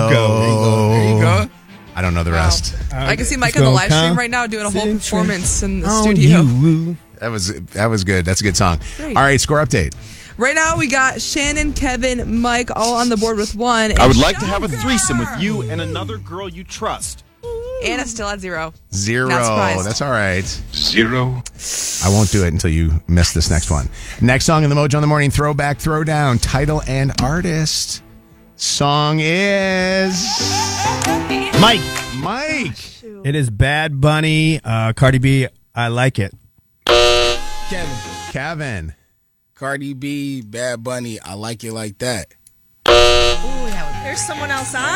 go. There you go. I don't know the rest. I can see Mike on the live stream right now doing a whole performance in the studio. That was good. That's a good song. Great. All right, score update. Right now, we got Shannon, Kevin, Mike all on the board with 1. I would like to have a threesome with you and another girl you trust. Anna still at 0. 0. Not surprised. That's all right. 0. I won't do it until you miss this next one. Next song in the Mojo in the Morning Throwback Throwdown. Title and artist. Song is Mike. Mike. It is Bad Bunny, Cardi B. I like it. Kevin. Cardi B, Bad Bunny, I like it like that. There's someone else on.